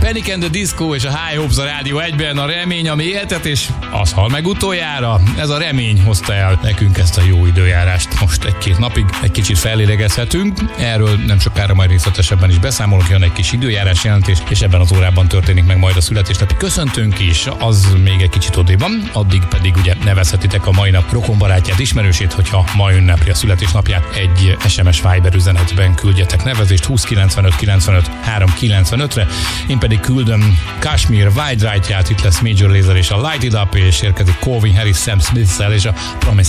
Panic and the Disco és a High Hopes a Rádió egyben, a remény, ami éltet, és az hal meg utoljára. Ez a remény hozta el nekünk ezt a jó időjárást. Most egy-két napig egy kicsit fellélegezhetünk. Erről nem sokára majd részletesebben is beszámolok, jön egy kis időjárás jelentés, és ebben az órában történik meg majd a születésnapi köszöntőnk is, az még egy kicsit odébb van, addig pedig ugye nevezhetitek a mai nap rokonbarátját, ismerősét, hogyha ma ünnepli a születésnapját. Egy SMS Viber üzenetben küldjetek nevezést 20 95 95 395-re. Én pedig küldöm Kashmir Wide Right-ját, itt lesz Major Lazer és a Light It Up, és érkezik Calvin Harris Sam Smith-szel és a Promise